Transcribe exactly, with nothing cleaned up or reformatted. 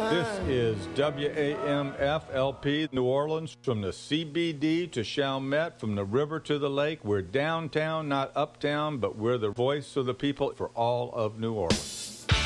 This is W A M F L P New Orleans, from the C B D to Chalmette, from the river to the lake. We're downtown, not uptown, but we're the voice of the people for all of New Orleans.